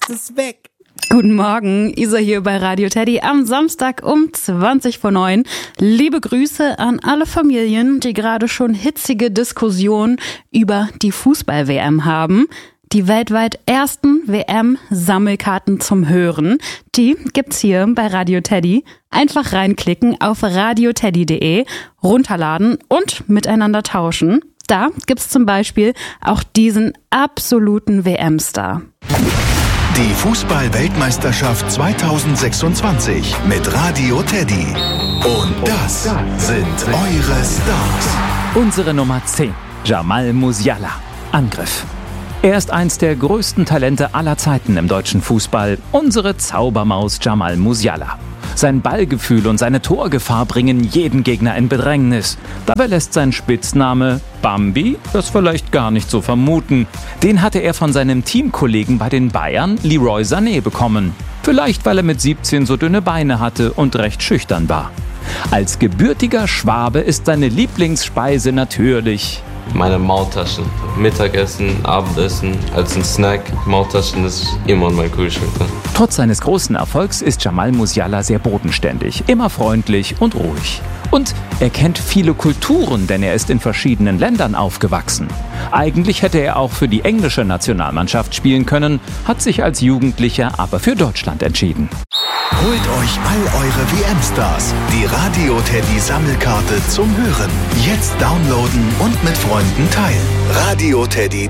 ist weg. Guten Morgen, Isa hier bei Radio Teddy am Samstag um 20:09. Liebe Grüße an alle Familien, die gerade schon hitzige Diskussionen über die Fußball-WM haben. Die weltweit ersten WM-Sammelkarten zum Hören, die gibt's hier bei Radio Teddy. Einfach reinklicken auf radioteddy.de, runterladen und miteinander tauschen. Da gibt's zum Beispiel auch diesen absoluten WM-Star. Die Fußball-Weltmeisterschaft 2026 mit Radio Teddy. Und das sind eure Stars. Unsere Nummer 10, Jamal Musiala. Angriff. Er ist eins der größten Talente aller Zeiten im deutschen Fußball. Unsere Zaubermaus Jamal Musiala. Sein Ballgefühl und seine Torgefahr bringen jeden Gegner in Bedrängnis. Dabei lässt sein Spitzname Bambi das vielleicht gar nicht so vermuten. Den hatte er von seinem Teamkollegen bei den Bayern, Leroy Sané, bekommen. Vielleicht, weil er mit 17 so dünne Beine hatte und recht schüchtern war. Als gebürtiger Schwabe ist seine Lieblingsspeise natürlich meine Maultaschen. Mittagessen, Abendessen, als ein Snack. Maultaschen ist immer in meinem Kühlschrank. Trotz seines großen Erfolgs ist Jamal Musiala sehr bodenständig, immer freundlich und ruhig. Und er kennt viele Kulturen, denn er ist in verschiedenen Ländern aufgewachsen. Eigentlich hätte er auch für die englische Nationalmannschaft spielen können, hat sich als Jugendlicher aber für Deutschland entschieden. Holt euch all eure WM-Stars. Die Radio Teddy Sammelkarte zum Hören. Jetzt downloaden und mit Freunden teilen. radioteddy.de